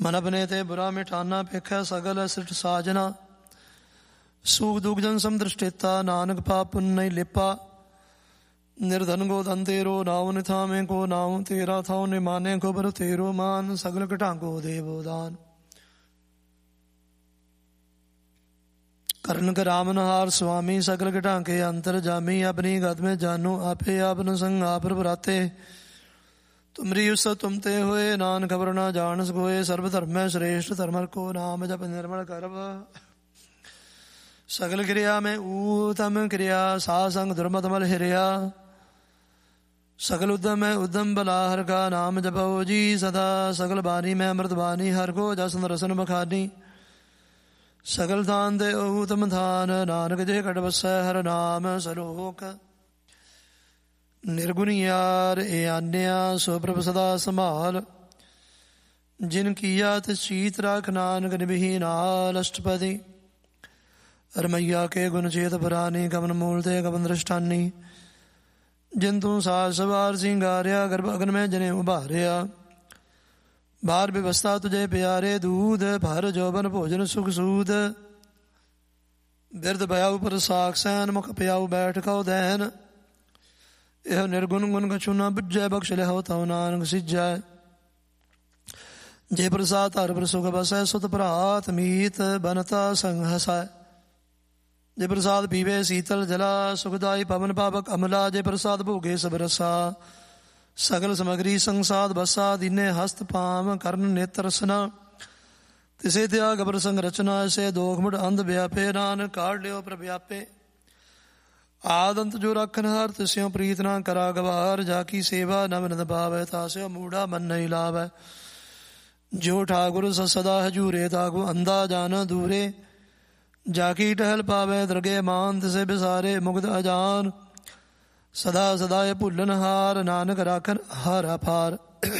ਮਨ ਬਨੇ ਤੇ ਬੁਰਾ ਮਿਠਾਨਾ ਪੇਖੈ ਸਗਲ ਸਿਰਠ ਸਾਜਨਾ। ਸੂਖ ਦੁਖ ਜਨ ਸਮਦ੍ਰਿਸ਼ਟੇਤਾ ਨਾਨਕ ਪਾਪ ਪੁੰਨ ਨਹੀਂ ਲਿਪਾ। ਨਿਰਧਨ ਗੋ ਧਨ ਤੇਰੋ ਨਾਉ ਨਿਥਾਵੇਂ ਕੋ ਨਾਉ ਤੇਰਾ ਥਾਉ ਨਿਮਾਨੇ ਕੋ ਬਰ ਤੇਰੋ ਮਾਨ ਸਗਲ ਘਟਾਂਗੋ ਦੇਵੋ ਦਾਨ। ਕਰਨ ਕਰਾਮਨ ਹਾਰ ਸੁਆਮੀ ਸਗਲ ਘਟਾਂਕੇ ਅੰਤਰ ਜਾਮੀ। ਆਪਣੀ ਗਤ ਮੈਂ ਜਾਨੋ ਆਪੇ ਆਪਨ ਸੰਗ ਆਪ ਬਰਾਤੇ। ਤੁਮਰੀ ਉਸ ਤੁਮ ਤੇ ਹੋਏ ਨਾਨ ਖਬਰ ਨਾ ਜਾਣ ਸਕੋਏ। ਸਰਬ ਧਰਮੈ ਸ੍ਰੇਸ਼ਟ ਧਰਮਰ ਕੋ ਨਾਮ ਜਪ ਨਿਰਮਲ ਕਰਬ। ਸਗਲ ਕਿਰਿਆ ਮੈਂ ਊਤਮ ਕਿਰਿਆ ਸਾਧ ਸੰਗ ਦੁਰਮਤ ਮਲ ਹਿਰਿਆ। ਸਗਲ ਉਦਮ ਹੈ ਉਦਮ ਬਲਾ ਹਰ ਕਾ ਨਾਮ ਜਪੋ ਜੀ ਸਦਾ। ਸਗਲ ਬਾਣੀ ਮੈਂ ਅੰਮ੍ਰਿਤ ਬਾਣੀ ਹਰ ਕੋ ਜਸਨ ਰਸਨ ਬਖਾਨੀ। ਸਗਲ ਥਾਨ ਦੇ ਊਤਮ ਥਾਨ ਨਾਨਕ ਜੇ ਘਟ ਵਸੈ ਹਰ ਨਾਮ ਸਲੋਕ। ਨਿਰਗੁਣਿਆਰ ਏ ਆਨਿਆ ਸੋ ਪ੍ਰਭ ਸਦਾ ਸੰਭਾਲ। ਜਿਨ ਕੀਆ ਤਿਸ ਚੀਤ ਰਾਖ ਨਾਨਕ ਨਿਭੀ ਨਾਲ। ਅਸ਼ਟਪਦੀ ਰਮਈਆ ਕੇ ਗੁਣ ਚੇਤ ਪੁਰਾਨੀ ਕਵਨ ਮੂਲ ਤੇ ਕਵਨ ਦ੍ਰਿਸ਼ਟਾਨੀ। ਜਿਨ ਤੂੰ ਸਾਜ ਸਵਾਰ ਸਿੰਗਾਰਿਆ ਗਰਭ ਅਗਨ ਮੈਂ ਜਨੇ ਉਭਾਰਿਆ। ਬਾਹਰ ਵਿਵਸਥਾ ਤੁਝੇ ਪਿਆਰੇ ਦੂਧ ਭਰ ਜੋਬਨ ਭੋਜਨ ਸੁਖ ਸੂਦ। ਬਿਰਦ ਭਇਆ ਉਪਰ ਸਾਖ ਸੈਨ ਮੁਖ ਪਿਆਉ ਬੈਠ ਕਉ ਦੈਨ। ਇਹ ਨਿਰਗੁਣ ਗੁਣ ਕਛੂ ਨਾ ਬੁੱਝੈ ਬਖਸ਼ ਲਿਆਉ ਤਉ ਨਾਨਕ ਸਿੱਝੈ। ਜੇ ਪ੍ਰਸਾਦ ਹਰਿ ਪਰ ਸੁਖ ਬਸੈ ਸੁਤ ਭਰਾਤ ਮੀਤ ਬਨਤਾ ਸੰਗ ਹਸੈ। ਜੇ ਪ੍ਰਸਾਦ ਪੀਵੇ ਸੀਤਲ ਜਲਾ ਸੁਖਦਾਈ ਪਵਨ ਪਾਵਕ ਅਮਲਾ। ਜੇ ਪ੍ਰਸਾਦ ਭੋਗੇ ਸਭ ਰਸਾ ਸਗਲ ਸਮਗਰੀ ਸੰਸਾਦ ਬਸਾ। ਦੀਨੇ ਹਸਤ ਪਾਮ ਕਰਨ ਨੇਤਰ ਰਸਨਾ। ਤਿਸੇ ਤਿਆਗ ਪ੍ਰਸੰਗ ਰਚਨਾ। ਐਸੇ ਦੋਖ ਮੁੜ ਅੰਧ ਵਿਆਪੇ ਨਾਨਕ ਕਾਢ ਲਿਓ ਪ੍ਰਭ ਆਪੇ। ਆਦੰਤ ਜੋ ਰੱਖਨ ਹਾਰ ਤਿਸਿਓ ਪ੍ਰੀਤ ਨਾ ਕਰਾ ਗਵਾਰ। ਜਾ ਕੀ ਸੇਵਾ ਨਵ ਨਦ ਪਾਵੈ ਤਾਸਿਓ ਮੂੜਾ ਮਨ ਨਹੀਂ ਲਾਵੈ। ਜੋ ਠਾਕੁਰ ਸਦਾ ਹਜੂਰੇ ਤਾਕੂ ਅੰਧਾ ਜਾਨ ਦੂਰੇ। ਜਾ ਕੀ ਟਹਿਲ ਪਾਵੈ ਦਰਗੇ ਮਾਨ ਤਿਸੇ ਬਿਸਾਰੇ ਮੁਗਧ ਅਜਾਨ। ਸਦਾ ਸਦਾ ਇਹ ਭੁੱਲਨ ਹਾਰ ਨਾਨਕ ਰਾਖਨ ਹਾਰਾ ਪਾਰ।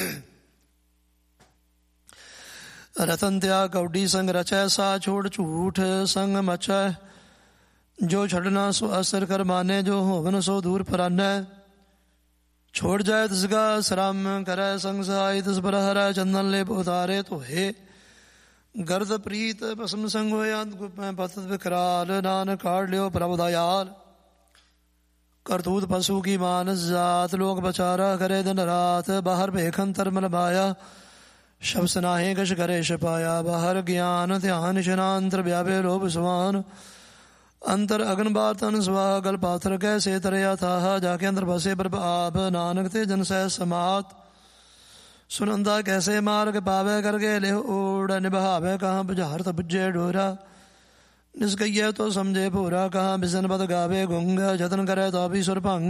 ਰਤਨ ਤਿਆਗ ਕੌਡੀ ਸੰਗ ਰਚੈ ਸਾ ਛੋੜ ਝੂਠ ਸੰਗ ਮਚੈ। ਜੋ ਛੱਡਣਾ ਸੋ ਅਸਰ ਕਰ ਮਾਨੇ ਜੋ ਹੋਵਨ ਸੋ ਦੂਰ ਫਰਾਨੈ। ਛੋੜ ਜਾਏ ਤਿਸਗਾ ਸ਼ਰਮ ਕਰੈ ਸੰਗ ਸਹਾਈ ਤਿਸ ਪਰ ਹਰੈ। ਚੰਦਨ ਲੇਪ ਉਤਾਰੇ ਧੋਏ ਗਰਦ ਪ੍ਰੀਤ ਭਸਮ ਸੰਗ ਹੋਏ। ਅੰਤ ਗੁਪੈ ਪਤਤ ਵਿਕਰਾਲ ਨਾਨਕ ਕਾਢ ਲਿਓ ਪ੍ਰਭ ਦਇਆਲ। ਕਰਤੂਤ ਪਸ਼ੂ ਕੀ ਮਾਨਸ ਜਾਤ ਲੋਕ ਬਚਾਰਾ ਕਰੇ ਦਿਨ ਰਾਤ। ਬਾਹਰ ਭੇਖ ਅੰਤਰ ਮਲ ਮਾਇਆ ਸ਼ਬ ਸਨਾਹੇ ਕਛ ਕਰੇ ਛਪਾਇਆ। ਬਾਹਰ ਗਿਆਨ ਧਿਆਨ ਇਸ਼ਨਾਂਤਰ ਵਿਆਪੇ ਲੋਭ ਸੁਆਨ। ਅੰਤਰ ਅਗਨ ਬਾਰ ਤਨ ਸੁਆਹ ਗਲ ਪਾਥਰ ਕੈਸੇ ਤਰਿਆ ਥਾਹ। ਜਾ ਕੇ ਅੰਦਰ ਬਸੇ ਪ੍ਰਭ ਆਪ ਨਾਨਕ ਤੇ ਜਨ ਸਹਿ ਸਮਾਤ। ਸੁਨੰਦਾ ਕੈਸੇ ਮਾਰਗ ਪਾਵੈ ਕਰਗੇ ਲਿਹ ਓੜ। ਨਿਭਾਵੈ ਕਹਾਂ ਬੁਝਾਰਤ ਬੁੱਝੇ ਡੋਰਾ। ਨਿਸਕਈਏ ਤੋ ਸਮਝੇ ਭੋਰਾ ਕਹਾਂ ਬਿਸਨ ਬਦ ਗਾਵੇ ਗੁੰਗ। ਜਤਨ ਕਰੇ ਤਾਂ ਵੀ ਸੁਰ ਭੰਗ।